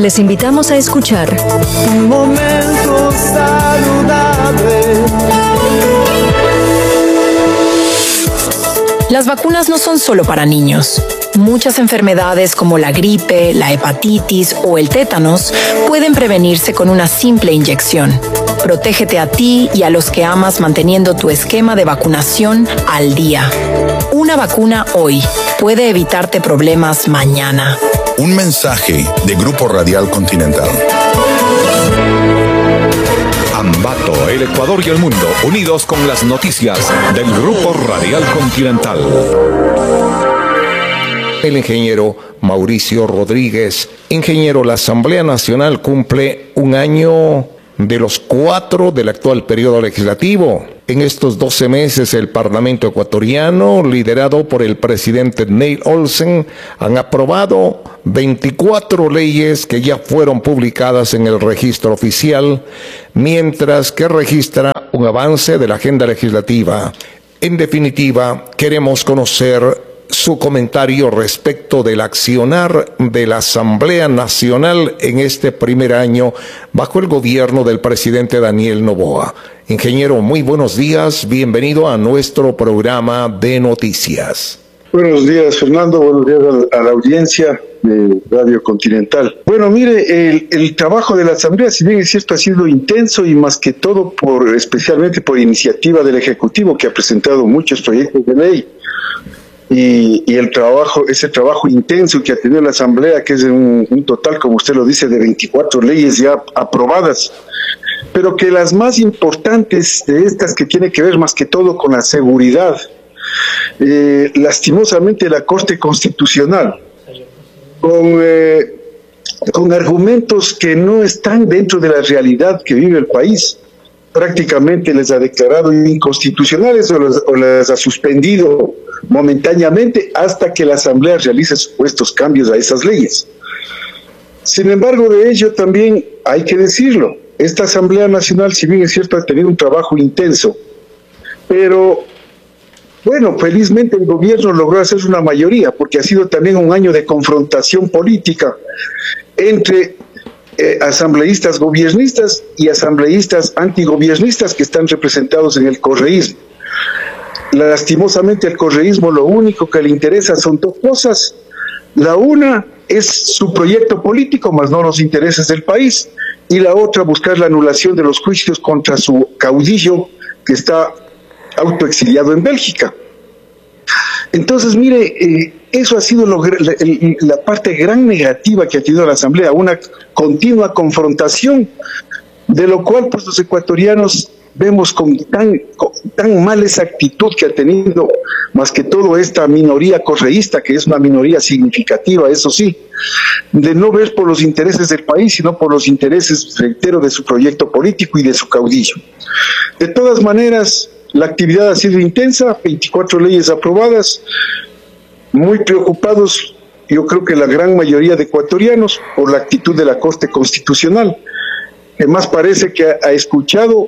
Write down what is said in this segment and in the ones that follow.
Les invitamos a escuchar Un momento saludable. Las vacunas no son solo para niños. Muchas enfermedades como la gripe, la hepatitis o el tétanos pueden prevenirse con una simple inyección. Protégete a ti y a los que amas manteniendo tu esquema de vacunación al día. Una vacuna hoy puede evitarte problemas mañana. Un mensaje de Grupo Radial Continental. Ambato, el Ecuador y el mundo, unidos con las noticias del Grupo Radial Continental. El ingeniero Mauricio Rodríguez. Ingeniero, la Asamblea Nacional cumple un año de los 4 del actual periodo legislativo. En estos 12 meses, el Parlamento ecuatoriano, liderado por el presidente Neil Olsen, han aprobado 24 leyes que ya fueron publicadas en el registro oficial, mientras que registra un avance de la agenda legislativa. En definitiva, queremos conocer su comentario respecto del accionar de la Asamblea Nacional en este primer año bajo el gobierno del presidente Daniel Noboa. Ingeniero, muy buenos días, bienvenido a nuestro programa de noticias. Buenos días, Fernando, buenos días a la audiencia de Radio Continental. Bueno, mire, el trabajo de la Asamblea, si bien es cierto, ha sido intenso y más que todo especialmente por iniciativa del Ejecutivo, que ha presentado muchos proyectos de ley. Y ese trabajo intenso que ha tenido la Asamblea, que es un total, como usted lo dice, de 24 leyes ya aprobadas, pero que las más importantes de estas, que tiene que ver más que todo con la seguridad, lastimosamente la Corte Constitucional, con argumentos que no están dentro de la realidad que vive el país, prácticamente les ha declarado inconstitucionales o las ha suspendido momentáneamente hasta que la Asamblea realice supuestos cambios a esas leyes. Sin embargo, de ello también hay que decirlo, esta Asamblea Nacional, si bien es cierto, ha tenido un trabajo intenso, pero bueno, felizmente el gobierno logró hacer una mayoría, porque ha sido también un año de confrontación política entre asambleístas gobiernistas y asambleístas antigobiernistas que están representados en el correísmo. Lastimosamente al correísmo lo único que le interesa son dos cosas. La una es su proyecto político, más no los intereses del país, y la otra buscar la anulación de los juicios contra su caudillo que está autoexiliado en Bélgica. Entonces, mire, eso ha sido la parte gran negativa que ha tenido la Asamblea, una continua confrontación, de lo cual pues los ecuatorianos vemos con tan mala esa actitud que ha tenido, más que todo esta minoría correísta, que es una minoría significativa, eso sí, de no ver por los intereses del país, sino por los intereses, reitero, de su proyecto político y de su caudillo. De todas maneras, la actividad ha sido intensa, 24 leyes aprobadas, muy preocupados, yo creo que la gran mayoría de ecuatorianos, por la actitud de la Corte Constitucional, que más parece que ha escuchado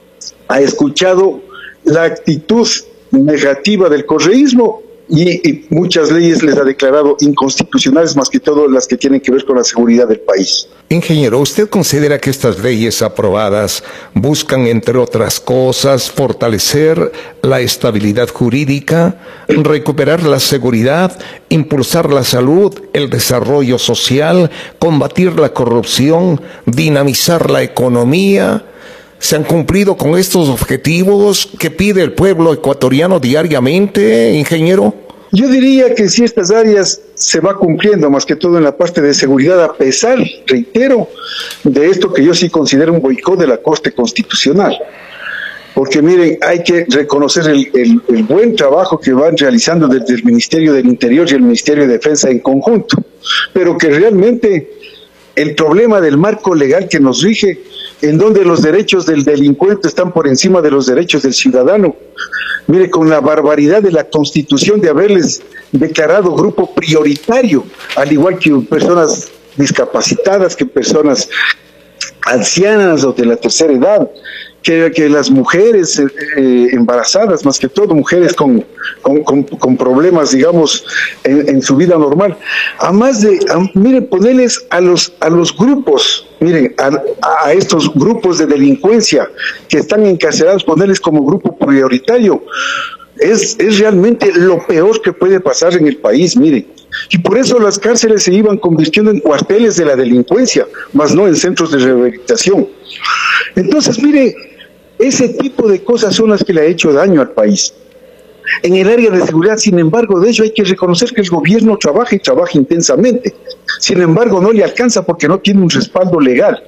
la actitud negativa del correísmo y muchas leyes les ha declarado inconstitucionales, más que todo las que tienen que ver con la seguridad del país. Ingeniero, ¿usted considera que estas leyes aprobadas buscan, entre otras cosas, fortalecer la estabilidad jurídica, recuperar la seguridad, impulsar la salud, el desarrollo social, combatir la corrupción, dinamizar la economía? ¿Se han cumplido con estos objetivos que pide el pueblo ecuatoriano diariamente, ingeniero? Yo diría que si estas áreas se va cumpliendo, más que todo en la parte de seguridad, a pesar, reitero, de esto que yo sí considero un boicot de la Corte Constitucional. Porque miren, hay que reconocer el buen trabajo que van realizando desde el Ministerio del Interior y el Ministerio de Defensa en conjunto, pero que realmente el problema del marco legal que nos rige, en donde los derechos del delincuente están por encima de los derechos del ciudadano. Mire, con la barbaridad de la Constitución de haberles declarado grupo prioritario, al igual que personas discapacitadas, que personas ancianas o de la tercera edad, que las mujeres embarazadas, más que todo mujeres con problemas, digamos, en su vida normal, miren, ponerles a los grupos, miren, a estos grupos de delincuencia que están encarcelados, ponerles como grupo prioritario, es realmente lo peor que puede pasar en el país, miren. Y por eso las cárceles se iban convirtiendo en cuarteles de la delincuencia, más no en centros de rehabilitación. Entonces, mire, ese tipo de cosas son las que le ha hecho daño al país. En el área de seguridad, sin embargo, de ello hay que reconocer que el gobierno trabaja y trabaja intensamente. Sin embargo, no le alcanza porque no tiene un respaldo legal.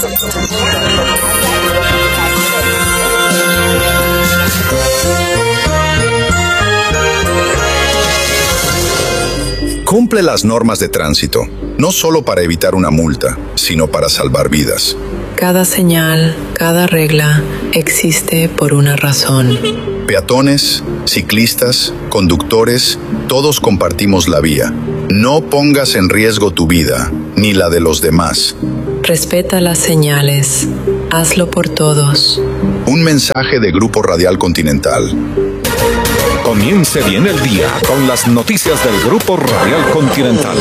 Cumple las normas de tránsito, no solo para evitar una multa, sino para salvar vidas. Cada señal, cada regla existe por una razón. Peatones, ciclistas, conductores, todos compartimos la vía. No pongas en riesgo tu vida, ni la de los demás. Respeta las señales. Hazlo por todos. Un mensaje de Grupo Radial Continental. Comience bien el día con las noticias del Grupo Radial Continental.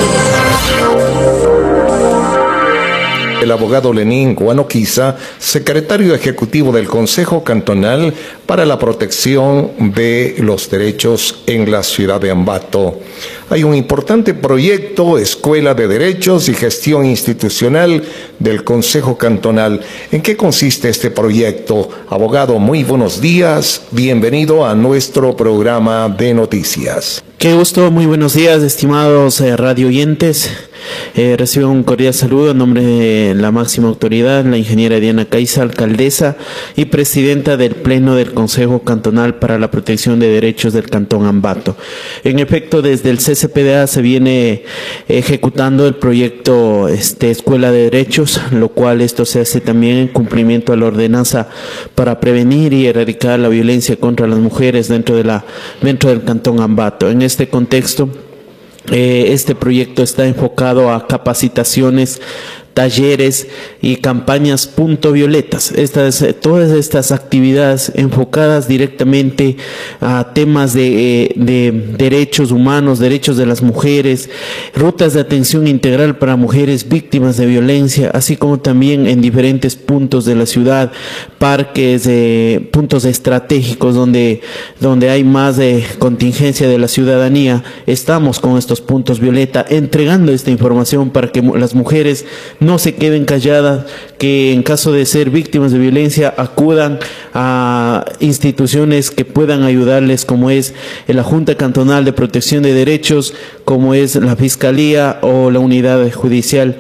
El abogado Lenín Guanoquiza, secretario ejecutivo del Consejo Cantonal para la Protección de los Derechos en la ciudad de Ambato. Hay un importante proyecto, Escuela de Derechos y Gestión Institucional del Consejo Cantonal. ¿En qué consiste este proyecto? Abogado, muy buenos días. Bienvenido a nuestro programa de noticias. Qué gusto, muy buenos días, estimados radio oyentes. Recibo un cordial saludo en nombre de la máxima autoridad, la ingeniera Diana Caiza, alcaldesa y presidenta del Pleno del Consejo Cantonal para la Protección de Derechos del Cantón Ambato. En efecto, desde el CCPDA se viene ejecutando el proyecto Escuela de Derechos, lo cual esto se hace también en cumplimiento a la ordenanza para prevenir y erradicar la violencia contra las mujeres dentro del Cantón Ambato. En este contexto, este proyecto está enfocado a capacitaciones, talleres y campañas punto violetas. Todas estas actividades enfocadas directamente a temas de derechos humanos, derechos de las mujeres, rutas de atención integral para mujeres víctimas de violencia, así como también en diferentes puntos de la ciudad, parques, puntos estratégicos donde hay más contingencia de la ciudadanía. Estamos con estos puntos violeta entregando esta información para que las mujeres no se queden calladas, que en caso de ser víctimas de violencia acudan a instituciones que puedan ayudarles, como es la Junta Cantonal de Protección de Derechos, como es la Fiscalía o la Unidad Judicial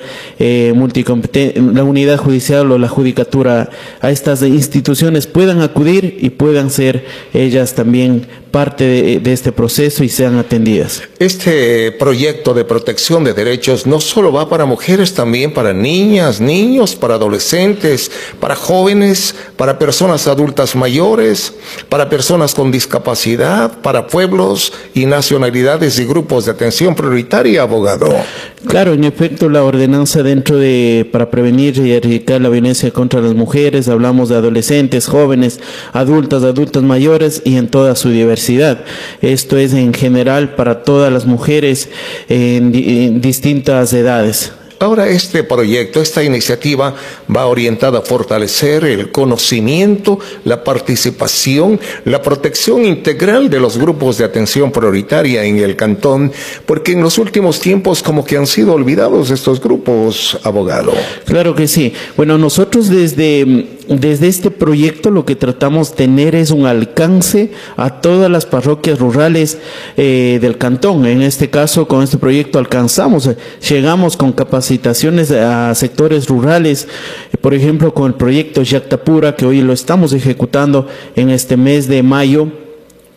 la Unidad Judicial o la Judicatura. A estas instituciones puedan acudir y puedan ser ellas también parte de este proceso y sean atendidas. Este proyecto de protección de derechos no solo va para mujeres, también para niñas, niños, para adolescentes, para jóvenes, para personas adultas mayores, para personas con discapacidad, para pueblos y nacionalidades y grupos de atención prioritaria, abogado. Claro, en efecto, la ordenanza para prevenir y erradicar la violencia contra las mujeres, hablamos de adolescentes, jóvenes, adultas mayores y en toda su diversidad. Esto es en general para todas las mujeres en distintas edades. Ahora este proyecto, esta iniciativa va orientada a fortalecer el conocimiento, la participación, la protección integral de los grupos de atención prioritaria en el cantón, porque en los últimos tiempos como que han sido olvidados estos grupos, abogado. Claro que sí. Bueno, nosotros desde este proyecto lo que tratamos de tener es un alcance a todas las parroquias rurales del cantón. En este caso, con este proyecto llegamos con capacitaciones a sectores rurales, por ejemplo con el proyecto Yactapura, que hoy lo estamos ejecutando en este mes de mayo.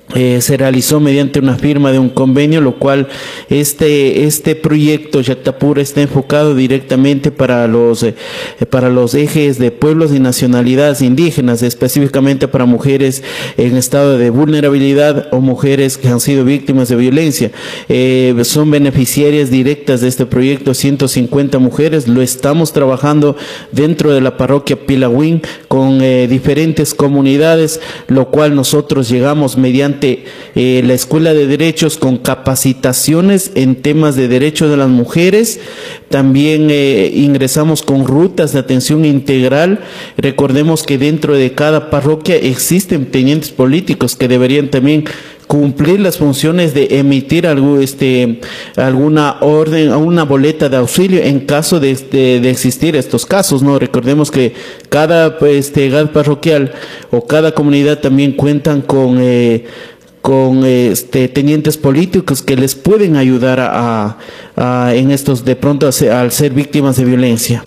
se realizó mediante una firma de un convenio, lo cual este proyecto Yactapura está enfocado directamente para los ejes de pueblos y nacionalidades indígenas, específicamente para mujeres en estado de vulnerabilidad o mujeres que han sido víctimas de violencia. Son beneficiarias directas de este proyecto 150 mujeres. Lo estamos trabajando dentro de la parroquia Pilagüín con diferentes comunidades, lo cual nosotros llegamos mediante la Escuela de Derechos con capacitaciones en temas de derechos de las mujeres. También ingresamos con rutas de atención integral. Recordemos que dentro de cada parroquia existen tenientes políticos que deberían también cumplir las funciones de emitir alguna orden o una boleta de auxilio en caso de existir estos casos, ¿no? Recordemos que cada GAD parroquial o cada comunidad también cuentan con tenientes políticos que les pueden ayudar en estos, de pronto, al ser víctimas de violencia.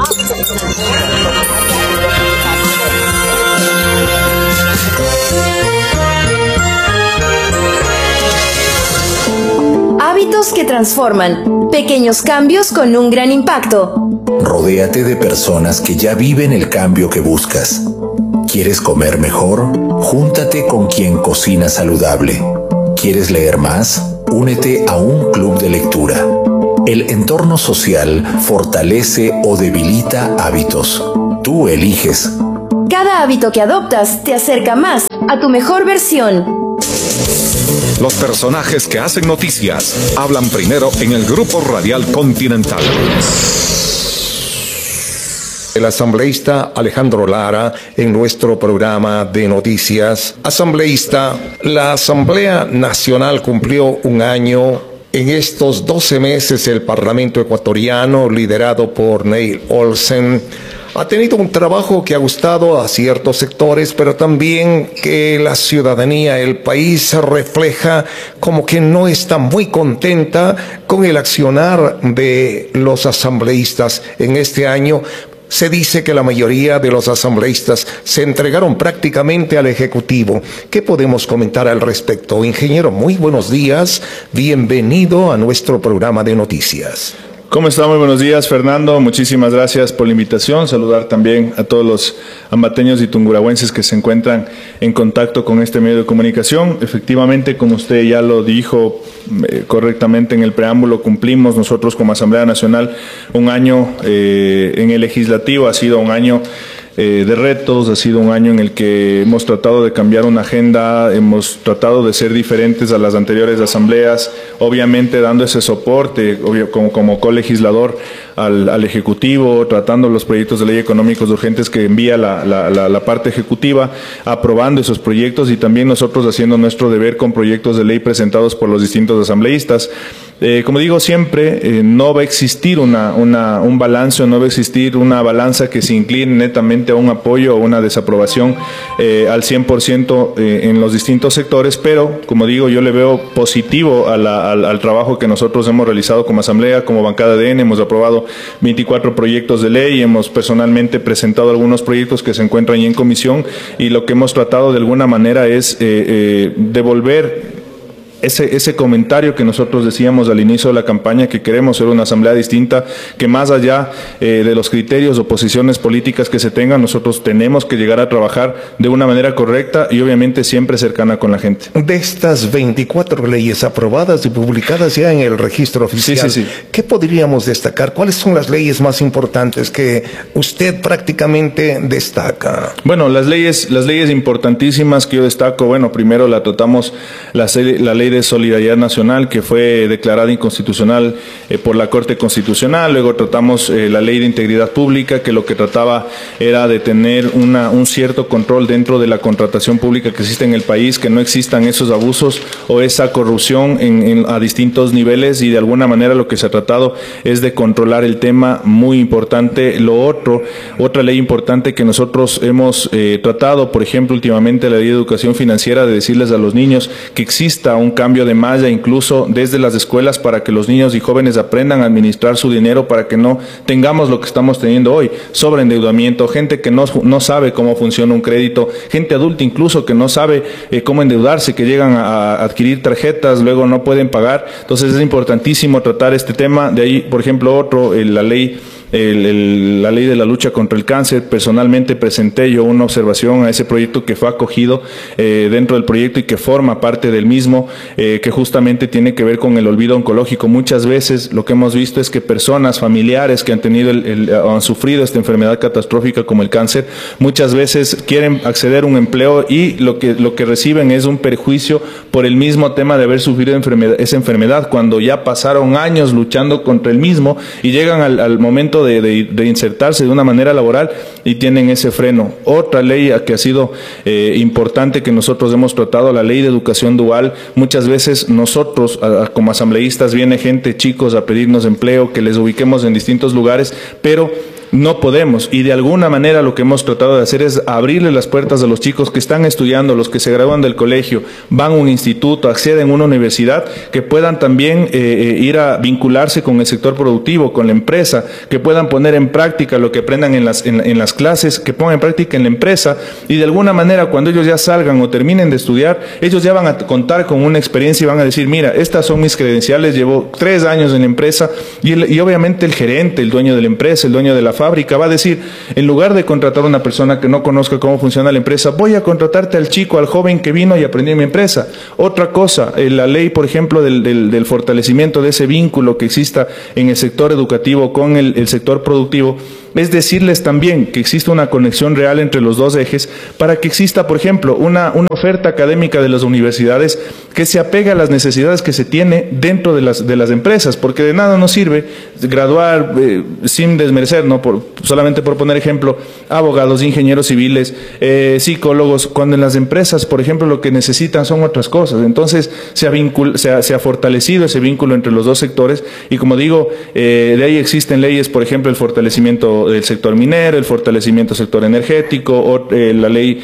Hábitos que transforman, pequeños cambios con un gran impacto. Rodéate de personas que ya viven el cambio que buscas. ¿Quieres comer mejor? Júntate con quien cocina saludable. ¿Quieres leer más? Únete a un club de lectura. El entorno social fortalece o debilita hábitos. Tú eliges. Cada hábito que adoptas te acerca más a tu mejor versión. Los personajes que hacen noticias hablan primero en el Grupo Radial Continental. El asambleísta Alejandro Lara en nuestro programa de noticias. Asambleísta, la Asamblea Nacional cumplió un año. En estos 12 meses el Parlamento ecuatoriano, liderado por Neil Olsen, ha tenido un trabajo que ha gustado a ciertos sectores, pero también que la ciudadanía, el país, refleja como que no está muy contenta con el accionar de los asambleístas en este año. Se dice que la mayoría de los asambleístas se entregaron prácticamente al Ejecutivo. ¿Qué podemos comentar al respecto? Ingeniero, muy buenos días. Bienvenido a nuestro programa de noticias. ¿Cómo está? Muy buenos días, Fernando. Muchísimas gracias por la invitación. Saludar también a todos los ambateños y tungurahuenses que se encuentran en contacto con este medio de comunicación. Efectivamente, como usted ya lo dijo correctamente en el preámbulo, cumplimos nosotros como Asamblea Nacional un año en el legislativo. Ha sido un año de retos, ha sido un año en el que hemos tratado de cambiar una agenda, hemos tratado de ser diferentes a las anteriores asambleas, obviamente dando ese soporte como colegislador al Ejecutivo, tratando los proyectos de ley económicos urgentes que envía la parte ejecutiva, aprobando esos proyectos y también nosotros haciendo nuestro deber con proyectos de ley presentados por los distintos asambleístas. Como digo siempre, no va a existir un balance, no va a existir una balanza que se incline netamente a un apoyo o una desaprobación al 100% en los distintos sectores, pero como digo, yo le veo positivo al trabajo que nosotros hemos realizado como asamblea, como bancada de EN. Hemos aprobado 24 proyectos de ley, hemos personalmente presentado algunos proyectos que se encuentran ya en comisión y lo que hemos tratado de alguna manera es devolver ese comentario que nosotros decíamos al inicio de la campaña, que queremos ser una asamblea distinta, que más allá de los criterios o posiciones políticas que se tengan, nosotros tenemos que llegar a trabajar de una manera correcta y obviamente siempre cercana con la gente. De estas 24 leyes aprobadas y publicadas ya en el registro oficial, sí. ¿Qué podríamos destacar? ¿Cuáles son las leyes más importantes que usted prácticamente destaca? Bueno, las leyes importantísimas que yo destaco, bueno, primero la tratamos la ley de solidaridad nacional, que fue declarada inconstitucional por la Corte Constitucional. Luego tratamos la ley de integridad pública, que lo que trataba era de tener un cierto control dentro de la contratación pública que existe en el país, que no existan esos abusos o esa corrupción a distintos niveles, y de alguna manera lo que se ha tratado es de controlar el tema. Muy importante. Otra ley importante que nosotros hemos tratado, por ejemplo, últimamente la ley de educación financiera, de decirles a los niños que exista un cambio de malla incluso desde las escuelas para que los niños y jóvenes aprendan a administrar su dinero, para que no tengamos lo que estamos teniendo hoy, sobreendeudamiento, gente que no sabe cómo funciona un crédito, gente adulta incluso que no sabe cómo endeudarse, que llegan a adquirir tarjetas, luego no pueden pagar. Entonces es importantísimo tratar este tema. De ahí, por ejemplo, otro, la ley de la lucha contra el cáncer. Personalmente presenté yo una observación a ese proyecto que fue acogido dentro del proyecto y que forma parte del mismo, que justamente tiene que ver con el olvido oncológico. Muchas veces lo que hemos visto es que personas, familiares que han tenido o han sufrido esta enfermedad catastrófica como el cáncer, muchas veces quieren acceder a un empleo y lo que reciben es un perjuicio por el mismo tema de haber sufrido esa enfermedad, cuando ya pasaron años luchando contra el mismo y llegan al momento de insertarse de una manera laboral y tienen ese freno. Otra ley que ha sido importante que nosotros hemos tratado, la ley de educación dual. Muchas veces nosotros como asambleístas viene gente, chicos, a pedirnos empleo, que les ubiquemos en distintos lugares, pero no podemos, y de alguna manera lo que hemos tratado de hacer es abrirle las puertas a los chicos que están estudiando, los que se gradúan del colegio, van a un instituto, acceden a una universidad, que puedan también ir a vincularse con el sector productivo, con la empresa, que puedan poner en práctica lo que aprendan en las clases, que pongan en práctica en la empresa, y de alguna manera cuando ellos ya salgan o terminen de estudiar, ellos ya van a contar con una experiencia y van a decir, mira, estas son mis credenciales, llevo 3 años en la empresa, y obviamente el gerente, el dueño de la empresa, el dueño de la fábrica va a decir, en lugar de contratar a una persona que no conozca cómo funciona la empresa, voy a contratarte al chico, al joven que vino y aprendió en mi empresa. Otra cosa, la ley, por ejemplo, del fortalecimiento de ese vínculo que exista en el sector educativo con el sector productivo, es decirles también que existe una conexión real entre los dos ejes para que exista, por ejemplo, una oferta académica de las universidades que se apegue a las necesidades que se tiene dentro de las empresas, porque de nada nos sirve graduar sin desmerecer, ¿no? Solamente por poner ejemplo, abogados, ingenieros civiles, psicólogos, cuando en las empresas, por ejemplo, lo que necesitan son otras cosas. Entonces se ha fortalecido ese vínculo entre los dos sectores y, como digo, de ahí existen leyes, por ejemplo, el fortalecimiento del sector minero, el fortalecimiento del sector energético, o la ley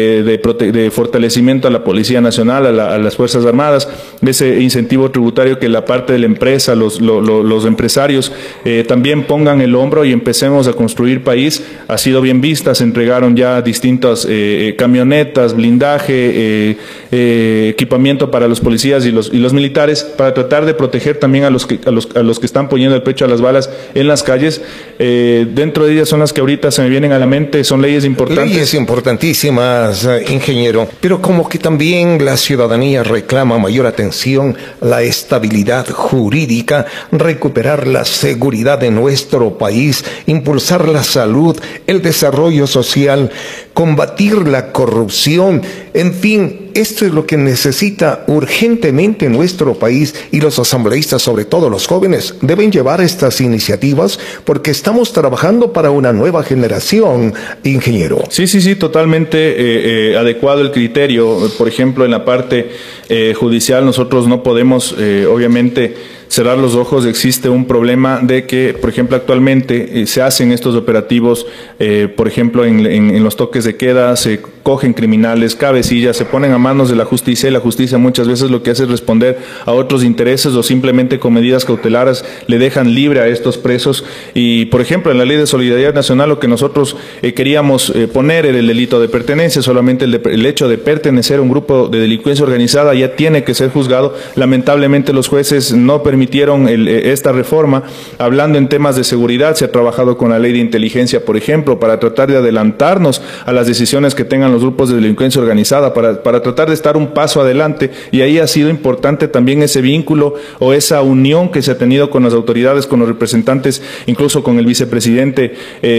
de fortalecimiento a la Policía Nacional, a las Fuerzas Armadas, ese incentivo tributario que la parte de la empresa, los empresarios también pongan el hombro y empecemos a construir país. Ha sido bien vista, se entregaron ya distintas camionetas, blindaje, equipamiento para los policías y los militares, para tratar de proteger también a los que están poniendo el pecho a las balas en las calles. Dentro de ellas son las que ahorita se me vienen a la mente, son leyes importantes. Leyes importantísimas, ingeniero, pero como que también la ciudadanía reclama mayor atención, la estabilidad jurídica, recuperar la seguridad de nuestro país, impulsar la salud, el desarrollo social, combatir la corrupción, en fin, esto es lo que necesita urgentemente nuestro país, y los asambleístas, sobre todo los jóvenes, deben llevar estas iniciativas porque estamos trabajando para una nueva generación, ingeniero. Sí, totalmente adecuado el criterio. Por ejemplo, en la parte judicial nosotros no podemos, obviamente, cerrar los ojos. Existe un problema de que, por ejemplo, actualmente se hacen estos operativos, por ejemplo, en los toques de queda, se cogen criminales, cabecillas, se ponen a manos de la justicia, y la justicia muchas veces lo que hace es responder a otros intereses, o simplemente con medidas cautelares le dejan libre a estos presos. Y, por ejemplo, en la Ley de Solidaridad Nacional lo que nosotros queríamos poner era el delito de pertenencia. Solamente el hecho de pertenecer a un grupo de delincuencia organizada ya tiene que ser juzgado. Lamentablemente los jueces no permitieron esta reforma. Hablando en temas de seguridad, se ha trabajado con la ley de inteligencia, por ejemplo, para tratar de adelantarnos a las decisiones que tengan los grupos de delincuencia organizada, para tratar de estar un paso adelante. Y ahí ha sido importante también ese vínculo o esa unión que se ha tenido con las autoridades, con los representantes, incluso con el vicepresidente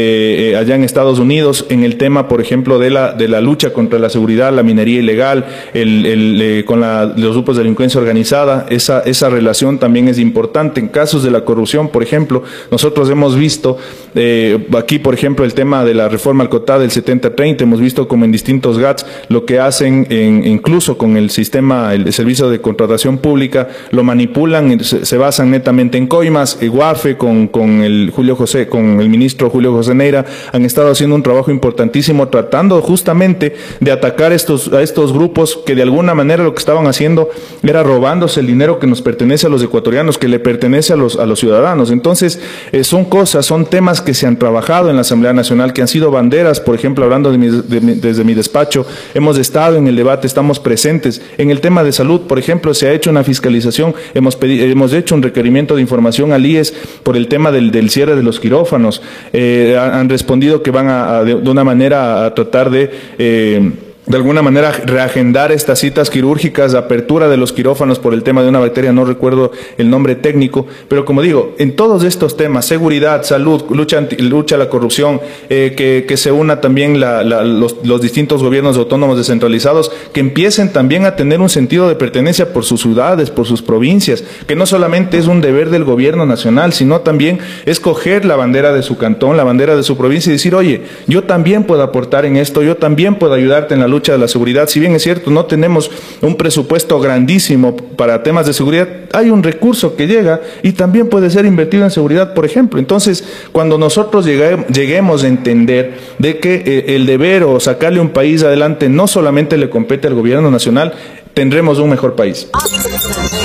allá en Estados Unidos, en el tema, por ejemplo, de la lucha contra la seguridad, la minería ilegal, con los grupos de delincuencia organizada. Esa relación también es importante. En casos de la corrupción, por ejemplo, nosotros hemos visto aquí, por ejemplo, el tema de la reforma al COTA del 70-30, hemos visto como en distintos GATS lo que hacen incluso con el sistema, el servicio de contratación pública, lo manipulan, se basan netamente en coimas. Guafe con el ministro Julio José Neira han estado haciendo un trabajo importantísimo tratando justamente de atacar a estos grupos que de alguna manera lo que estaban haciendo era robándose el dinero que nos pertenece a los ecuatorianos, que le pertenece a los ciudadanos. Entonces, son temas que se han trabajado en la Asamblea Nacional, que han sido banderas. Por ejemplo, hablando desde mi despacho, hemos estado en el debate, estamos presentes. En el tema de salud, por ejemplo, se ha hecho una fiscalización, hemos hecho un requerimiento de información al IES por el tema del cierre de los quirófanos. Han respondido que van de una manera a tratar de alguna manera reagendar estas citas quirúrgicas, apertura de los quirófanos por el tema de una bacteria, no recuerdo el nombre técnico, pero como digo, en todos estos temas, seguridad, salud, lucha a la corrupción, que se una también los distintos gobiernos autónomos descentralizados, que empiecen también a tener un sentido de pertenencia por sus ciudades, por sus provincias, que no solamente es un deber del gobierno nacional, sino también escoger la bandera de su cantón, la bandera de su provincia y decir, oye, yo también puedo aportar en esto, yo también puedo ayudarte en la lucha de la seguridad. Si bien es cierto, no tenemos un presupuesto grandísimo para temas de seguridad, hay un recurso que llega y también puede ser invertido en seguridad, por ejemplo. Entonces, cuando nosotros lleguemos a entender de que el deber o sacarle un país adelante no solamente le compete al gobierno nacional, tendremos un mejor país.